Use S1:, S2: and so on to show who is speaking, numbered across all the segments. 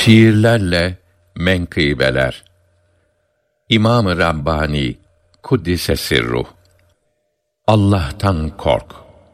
S1: Şiirlerle menkıbeler. İmam-ı Rabbani Kuddise Sirruh. Allah'tan kork.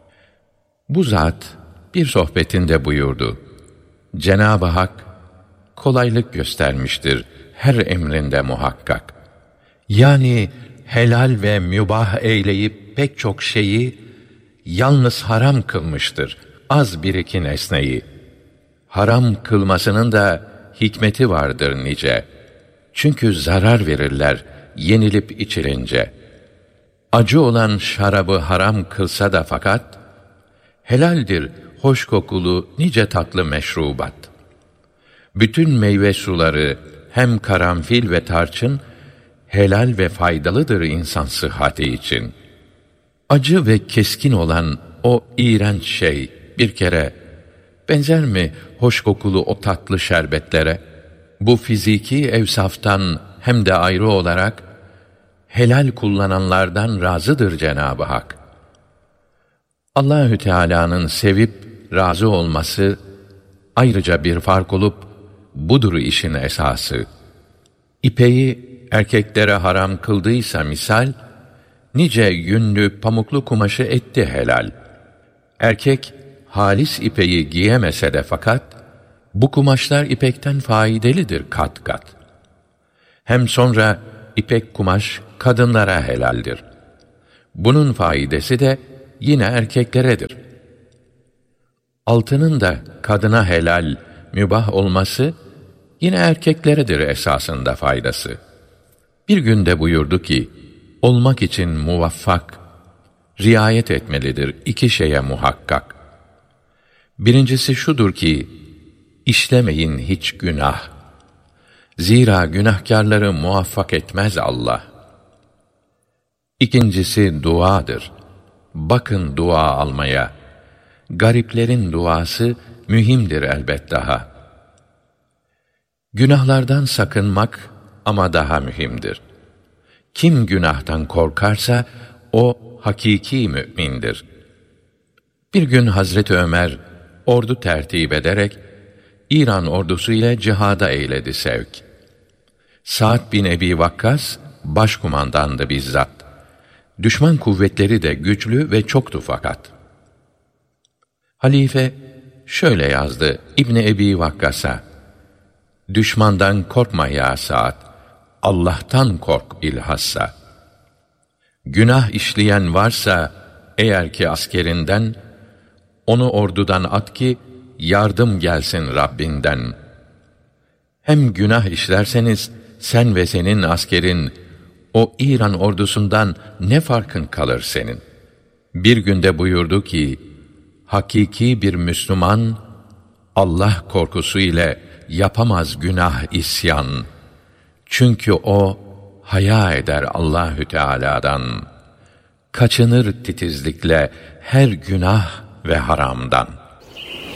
S1: Bu zat bir sohbetinde buyurdu: Cenab-ı Hak kolaylık göstermiştir her emrinde muhakkak. Yani helal ve mübah eyleyip pek çok şeyi yalnız haram kılmıştır az bir iki nesneyi. Haram kılmasının da hikmeti vardır nice. Çünkü zarar verirler yenilip içilince. Acı olan şarabı haram kılsa da fakat, helaldir hoş kokulu nice tatlı meşrubat. Bütün meyve suları hem karanfil ve tarçın, helal ve faydalıdır insan sıhhati için. Acı ve keskin olan o iğrenç şey bir kere benzer mi hoş kokulu o tatlı şerbetlere? Bu fiziki evsaftan hem de ayrı olarak helal kullananlardan razıdır Cenab-ı Hak. Allahü Teala'nın sevip razı olması ayrıca bir fark olup budur işin esası. İpeği erkeklere haram kıldıysa misal, nice yünlü pamuklu kumaşı etti helal. Erkek halis ipeği giyemese de fakat, bu kumaşlar ipekten faydalıdır kat kat. Hem sonra ipek kumaş kadınlara helaldir. Bunun faidesi de yine erkekleredir. Altının da kadına helal, mübah olması yine erkekleredir esasında faydası. Bir günde buyurdu ki, olmak için muvaffak, riayet etmelidir iki şeye muhakkak. Birincisi şudur ki, işlemeyin hiç günah. Zira günahkârları muvaffak etmez Allah. İkincisi duadır. Bakın dua almaya. Gariplerin duası mühimdir elbet daha. Günahlardan sakınmak ama daha mühimdir. Kim günahtan korkarsa o hakiki mü'mindir. Bir gün Hazreti Ömer ordu tertip ederek İran ordusu ile cihada eyledi sevk. Sa'd bin Ebi Vakkas başkumandandı bizzat. Düşman kuvvetleri de güçlü ve çoktu fakat. Halife şöyle yazdı İbni Ebi Vakkas'a: Düşmandan korkma ya Sa'd, Allah'tan kork bilhassa. Günah işleyen varsa eğer ki askerinden, onu ordudan at ki yardım gelsin Rabbinden. Hem günah işlerseniz sen ve senin askerin o İran ordusundan ne farkın kalır senin? Bir günde buyurdu ki, hakiki bir Müslüman Allah korkusu ile yapamaz günah isyan. Çünkü o haya eder Allahü Teala'dan. Kaçınır titizlikle her günah ve haramdan.